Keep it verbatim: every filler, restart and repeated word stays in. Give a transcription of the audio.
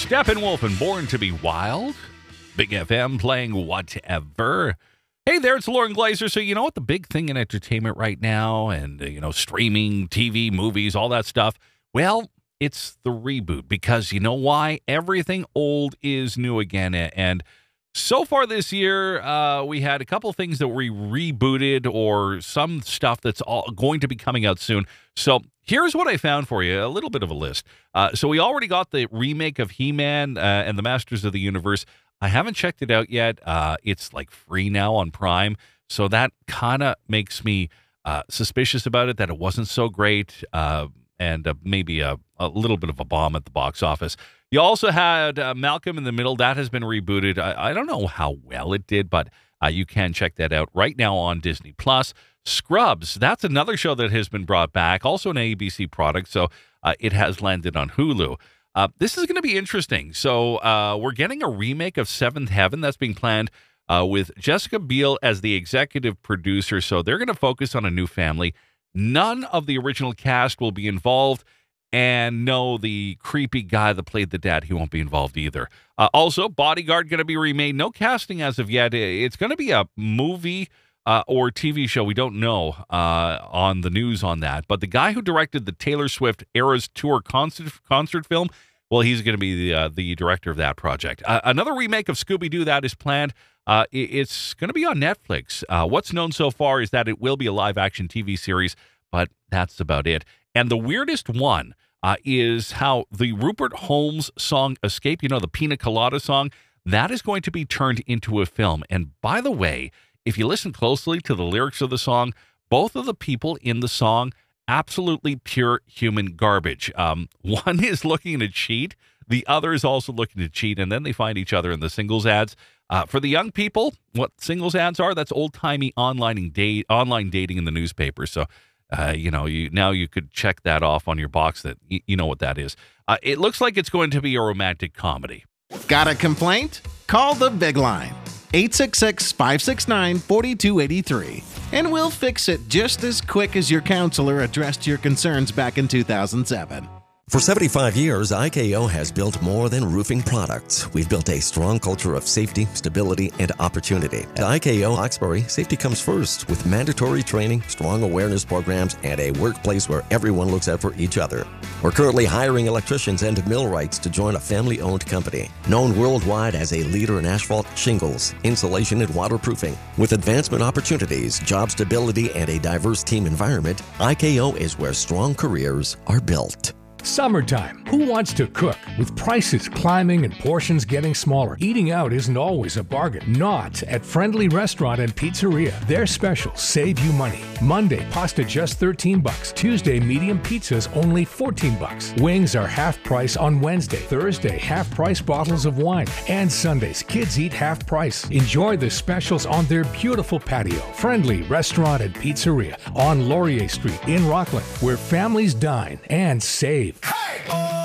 Steppenwolf and Born to be Wild. Big F M playing Whatever. Hey there, it's Lauren Glazer. So you know what the big thing in entertainment right now and, uh, you know, streaming, T V, movies, all that stuff? Well, it's the reboot because you know why? Everything old is new again. And so far this year, uh, we had a couple things that we rebooted or some stuff that's all going to be coming out soon. So here's what I found for you, a little bit of a list. Uh, so we already got the remake of He-Man uh, and the Masters of the Universe. I haven't checked it out yet. Uh, it's like free now on Prime. So that kind of makes me uh, suspicious about it, that it wasn't so great uh, and uh, maybe a, a little bit of a bomb at the box office. You also had uh, Malcolm in the Middle. That has been rebooted. I, I don't know how well it did, but uh, you can check that out right now on Disney Plus. Scrubs, that's another show that has been brought back, also an A B C product, so uh, it has landed on Hulu. Uh, this is going to be interesting. So uh, we're getting a remake of Seventh Heaven that's being planned uh, with Jessica Biel as the executive producer. So they're going to focus on a new family. None of the original cast will be involved. And no, the creepy guy that played the dad, he won't be involved either. Uh, also, Bodyguard going to be remade. No casting as of yet. It's going to be a movie uh, or T V show. We don't know uh, on the news on that. But the guy who directed the Taylor Swift Eras Tour concert, concert film, well, he's going to be the, uh, the director of that project. Uh, another remake of Scooby-Doo that is planned. Uh, it, it's going to be on Netflix. Uh, what's known so far is that it will be a live-action T V series, but that's about it. And the weirdest one uh, is how the Rupert Holmes song Escape, you know, the Pina Colada song, that is going to be turned into a film. And by the way, if you listen closely to the lyrics of the song, both of the people in the song, absolutely pure human garbage. Um, one is looking to cheat. The other is also looking to cheat. And then they find each other in the singles ads. Uh, for the young people, what singles ads are, that's old-timey online, date, online dating in the newspaper. So, Uh, you know, you now you could check that off on your box that y- you know what that is. Uh, it looks like it's going to be a romantic comedy. Got a complaint? Call the big line. eight six six, five six nine, four two eight three. And we'll fix it just as quick as your counselor addressed your concerns back in two thousand seven. For seventy-five years, I K O has built more than roofing products. We've built a strong culture of safety, stability, and opportunity. At I K O Hawkesbury, safety comes first with mandatory training, strong awareness programs, and a workplace where everyone looks out for each other. We're currently hiring electricians and millwrights to join a family-owned company, known worldwide as a leader in asphalt, shingles, insulation, and waterproofing. With advancement opportunities, job stability, and a diverse team environment, I K O is where strong careers are built. Summertime. Who wants to cook? With prices climbing and portions getting smaller, eating out isn't always a bargain. Not at Friendly Restaurant and Pizzeria. Their specials save you money. Monday, pasta just thirteen bucks. Tuesday, medium pizzas only fourteen bucks. Wings are half price on Wednesday. Thursday, half price bottles of wine. And Sundays, kids eat half price. Enjoy the specials on their beautiful patio. Friendly Restaurant and Pizzeria on Laurier Street in Rockland, where families dine and save.